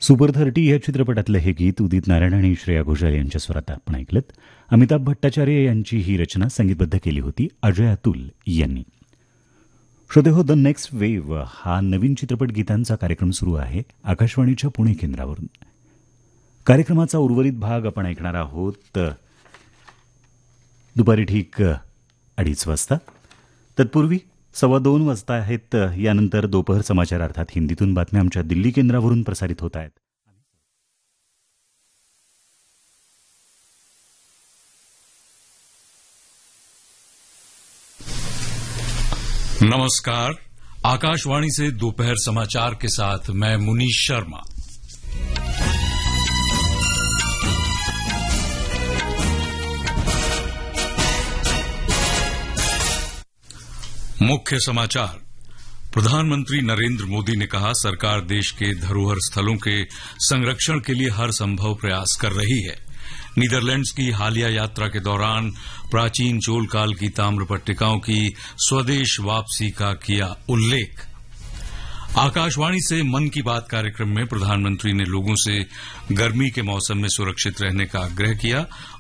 Super 30 या चित्रपटातलं हे गीत उदित नारायण आणि श्रेया घोषाल यांच्या स्वरात आपण ऐकलत. अमिताभ भट्टाचार्य यांची ही रचना संगीतबद्ध केली होती अजय अतुल यांनी. श्रोते हो, द नेक्स्ट वेव्ह हा नवीन चित्रपट गीतांचा कार्यक्रम सुरू आहे आकाशवाणीच्या पुणे केंद्रावरून. कार्यक्रमाचा उर्वरित भाग आपण ऐकणार आहोत दुपारी ठीक 2:30 वाजता. तत्पूर्वी 2:15 वाजता आहेत. यानंतर दोपहर समाचार अर्थात हिंदीतून बातम्या आमच्या दिल्ली केंद्रावरून प्रसारित होत आहेत. नमस्कार, आकाशवाणी से दोपहर समाचार के साथ मैं मुनीश शर्मा. मुख्य समाचार. प्रधानमंत्री नरेंद्र मोदी ने कहा, सरकार देश के धरोहर स्थलों के संरक्षण के लिए हर संभव प्रयास कर रही है. नीदरलैंड्स की हालिया यात्रा के दौरान प्राचीन चोल काल की ताम्र पट्टिकाओं की स्वदेश वापसी का किया उल्लेख. आकाशवाणी से मन की बात कार्यक्रम में प्रधानमंत्री ने लोगों से गर्मी के मौसम में सुरक्षित रहने का आग्रह किया